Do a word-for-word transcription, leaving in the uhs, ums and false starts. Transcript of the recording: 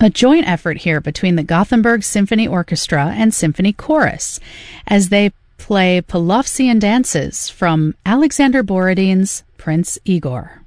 A joint effort here between the Gothenburg Symphony Orchestra and Symphony Chorus as they play Pavlovian dances from Alexander Borodin's Prince Igor.